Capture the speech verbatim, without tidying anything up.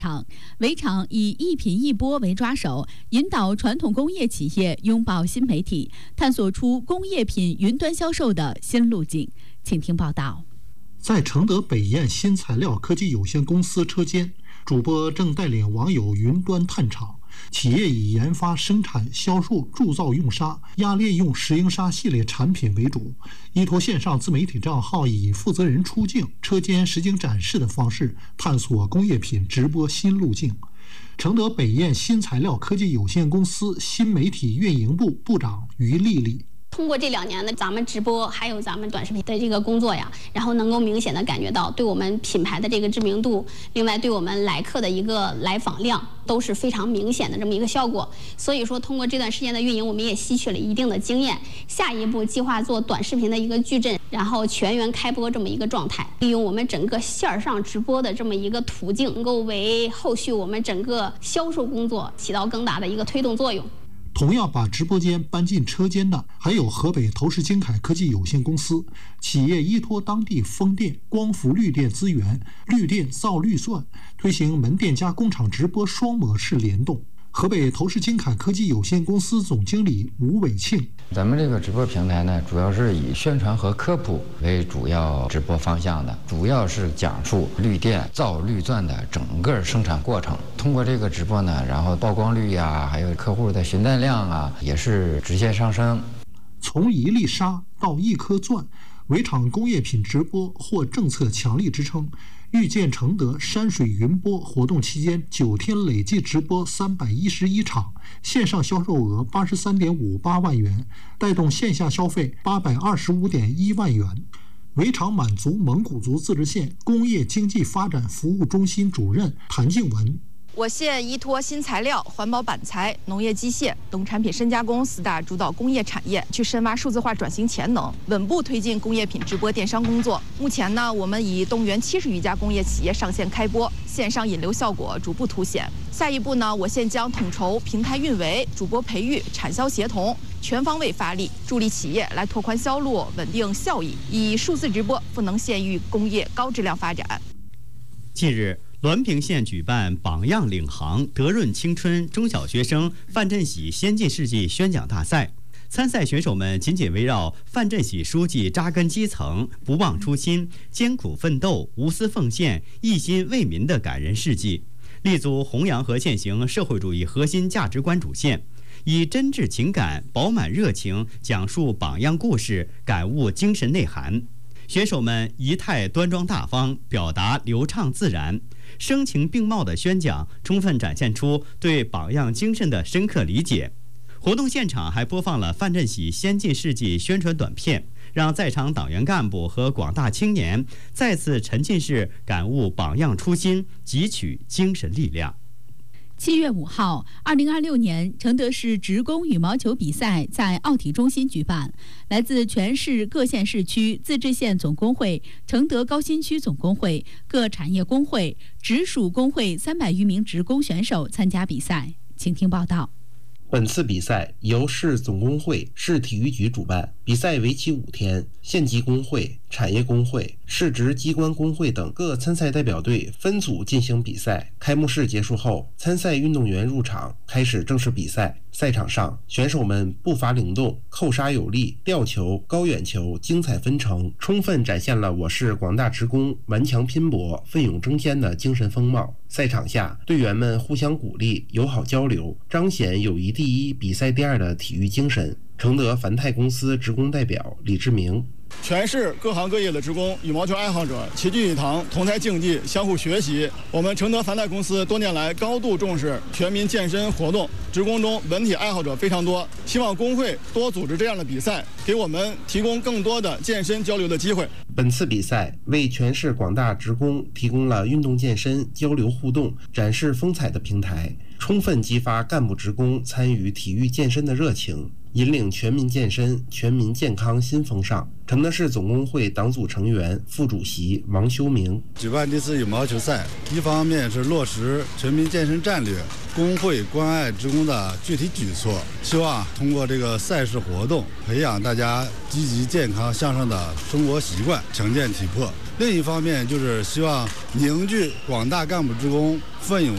场围场以一品一播为抓手，引导传统工业企业拥抱新媒体，探索出工业品云端销售的新路径。请听报道。 在承德北燕新材料科技有限公司车间，主播正带领网友云端探厂。企业以研发、生产、销售铸造用砂、压裂用石英砂系列产品为主，依托线上自媒体账号以负责人出镜、车间实景展示的方式，探索工业品直播新路径。承德北燕新材料科技有限公司新媒体运营部部长于丽丽。 通过这两年的咱们直播还有咱们短视频的这个工作呀，然后能够明显的感觉到对我们品牌的这个知名度，另外对我们来客的一个来访量都是非常明显的这么一个效果。所以说通过这段时间的运营，我们也吸取了一定的经验，下一步计划做短视频的一个矩阵，然后全员开播这么一个状态，利用我们整个线上直播的这么一个途径，能够为后续我们整个销售工作起到更大的一个推动作用。 同样把直播间搬进车间的还有河北投石金凯科技有限公司，企业依托当地风电、光伏绿电资源，绿电造绿钻，推行门店加工厂直播双模式联动。河北投石金凯科技有限公司总经理吴伟庆： 咱们这个直播平台呢，主要是以宣传和科普为主要直播方向的，主要是讲述绿电造绿钻的整个生产过程。通过这个直播呢，然后曝光率呀，还有客户的询单量啊，也是直线上升。 从一粒沙到一颗钻，围场工业品直播获政策强力支撑。遇见承德山水云播活动期间，九天累计直播三百一十一场，线上销售额八十三点五八万元，带动线下消费八百二十五点一万元。围场满族蒙古族自治县工业经济发展服务中心主任谭静文： 我县依托新材料、环保板材、农业机械、农产品深加工四大主导工业产业，去深挖数字化转型潜能，稳步推进工业品直播电商工作。目前呢，我们已动员七十余家工业企业上线开播，线上引流效果逐步凸显。下一步呢，我县将统筹平台运维、主播培育、产销协同，全方位发力，助力企业来拓宽销路、稳定效益，以数字直播赋能县域工业高质量发展。 近日，滦平县举办榜样领航德润青春中小学生范振喜先进事迹宣讲大赛，参赛选手们紧紧围绕范振喜书记扎根基层、不忘初心、艰苦奋斗、无私奉献、一心为民的感人事迹，立足弘扬和践行社会主义核心价值观主线，以真挚情感、饱满热情讲述榜样故事，感悟精神内涵。选手们仪态端庄大方，表达流畅自然，声情并茂的宣讲充分展现出对榜样精神的深刻理解。活动现场还播放了范振喜先进事迹宣传短片，让在场党员干部和广大青年再次沉浸式感悟榜样初心，汲取精神力量。 七月五号，二零二六年承德市职工羽毛球比赛在奥体中心举办，来自全市各县市区自治县总工会、承德高新区总工会、各产业工会、直属工会三百余名职工选手参加比赛。请听报道。 本次比赛由市总工会、市体育局主办，比赛为期五天，县级工会、产业工会、市直机关工会等各参赛代表队分组进行比赛。开幕式结束后，参赛运动员入场，开始正式比赛。赛场上，选手们步伐灵动，扣杀有力，吊球、高远球精彩纷呈，充分展现了我市广大职工顽强拼搏、奋勇争先的精神风貌。赛场下，队员们互相鼓励，友好交流，彰显友谊第一、比赛第二的体育精神。承德凡泰公司职工代表李志明： 全市各行各业的职工、羽毛球爱好者齐聚一堂，同台竞技，相互学习。我们承德凡泰公司多年来高度重视全民健身活动，职工中文体爱好者非常多，希望工会多组织这样的比赛，给我们提供更多的健身交流的机会。 本次比赛为全市广大职工提供了运动健身、交流互动、展示风采的平台，充分激发干部职工参与体育健身的热情，引领全民健身、全民健康新风尚。承德市总工会党组成员、副主席王修明： 举办这次羽毛球赛，一方面是落实全民健身战略，工会关爱职工的具体举措，希望通过这个赛事活动，培养大家积极健康向上的生活习惯，强健体魄， 另一方面就是希望凝聚广大干部职工奋勇